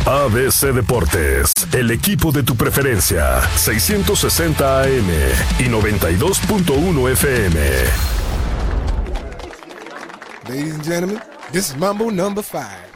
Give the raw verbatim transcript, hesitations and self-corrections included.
A B C Deportes, el equipo de tu preferencia, seiscientos sesenta A M y noventa y dos punto uno F M. Ladies and gentlemen, this is Mambo number five.